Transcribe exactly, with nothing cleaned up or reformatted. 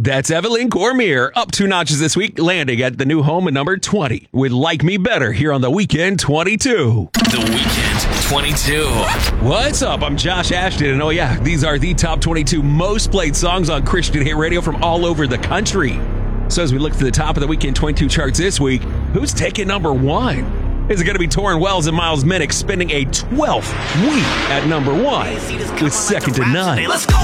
That's Evelyn Cormier, up two notches this week, landing at the new home at number twenty with Like Me Better here on The Weekend twenty-two. The Weekend twenty-two. What's up? I'm Josh Ashton, and oh yeah, these are the top twenty-two most played songs on Christian hit radio from all over the country. So as we look to the top of the Weekend twenty-two charts this week, who's taking number one? Is it going to be Torrin Wells and Miles Minnick spending a twelfth week at number one with Second to None?